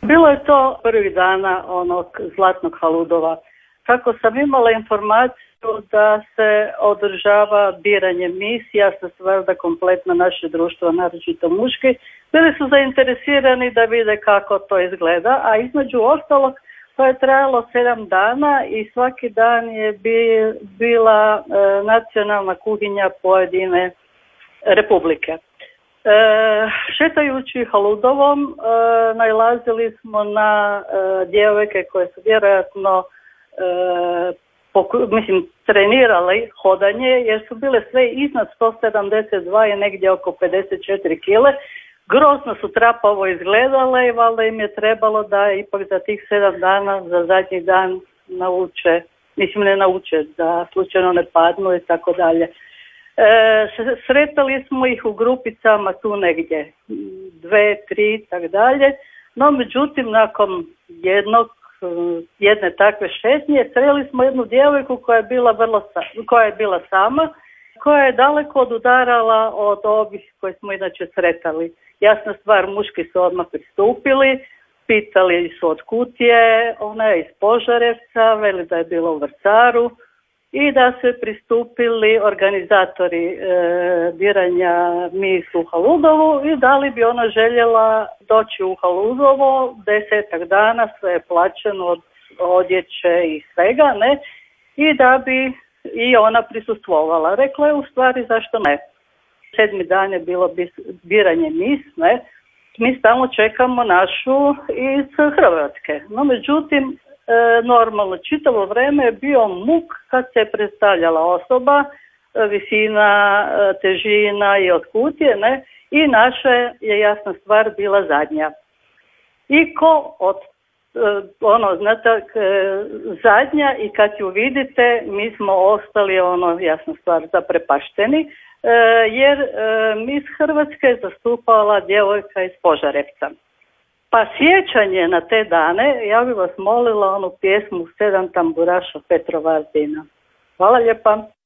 Bilo je to prvih dana onog Zlatnog Haludova. Kako sam imala informaciju da se održava biranje misija, sa stvar da kompletno naše društvo, naročito muški, bili su zainteresirani da vide kako to izgleda, a između ostalog to je trajalo 7 dana i svaki dan je bila nacionalna kuhinja pojedine republike. Šetajući Haludovom nailazili smo na djevojke koje su vjerojatno trenirali hodanje jer su bile sve iznad 172 i negdje oko 54 kile. Grozno su trapavo izgledale i valjda im je trebalo da ipak za tih 7 dana za zadnji dan nauče, da slučajno ne padnu i tako dalje. Sretali smo ih u grupicama tu negdje, 2, 3 tak dalje, no međutim nakon jedne takve šetnje sreli smo jednu djevojku koja je bila sama, koja je daleko odudarala od ovih koje smo inače sretali. Jasna stvar, muški su odmah pristupili, pitali su od kutije, ona je iz Požarevca, veli da je bila u Vrcaru i da su pristupili organizatori biranja mis u Haludovu i da li bi ona željela doći u Haludovo 10 dana, sve je plaćeno od odjeće i svega, ne, i da bi i ona prisustvovala. Rekla je u stvari zašto ne. 7. dan je bilo biranje mis, ne, mi stalno čekamo našu iz Hrvatske. No međutim, normalno, čitavo vrijeme je bio muk kad se predstavljala osoba, visina, težina i od kutije, ne, i naša je jasna stvar bila zadnja. I ko od zadnja i kad ju vidite, mi smo ostali jasna stvar zaprepašteni, jer mis Hrvatske je zastupala djevojka iz Požarevca. Pa sjećanje na te dane, ja bih vas molila onu pjesmu 7 tamburaša Petrovardina. Hvala lijepa.